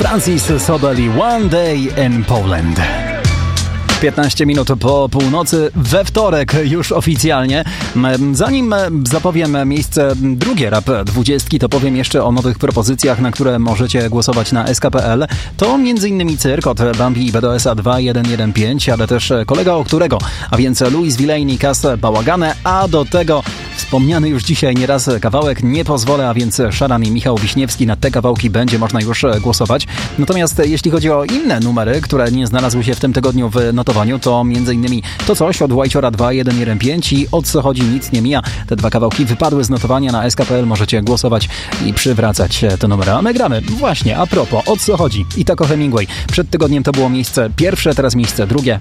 Francis Sobeli, One Day in Poland. 15 minut po północy, we wtorek już oficjalnie. Zanim zapowiem miejsce drugie Rap 20, to powiem jeszcze o nowych propozycjach, na które możecie głosować na SK.pl. To m.in. Cyrk od Bambi i BDS-a 2115, ale też Kolega o którego, a więc Louis Villainy, Kas Bałagane, a do tego wspomniany już dzisiaj nieraz kawałek Nie pozwolę, a więc Szaran i Michał Wiśniewski. Na te kawałki będzie można już głosować. Natomiast jeśli chodzi o inne numery, które nie znalazły się w tym tygodniu w notowaniu, to m.in. To coś od Whitehora 2115 i O co chodzi nic nie mija. Te dwa kawałki wypadły z notowania na SK.pl. Możecie głosować i przywracać te numery. A my gramy właśnie, a propos, O co chodzi. I tak o Hemingway. Przed tygodniem to było miejsce pierwsze, teraz miejsce drugie.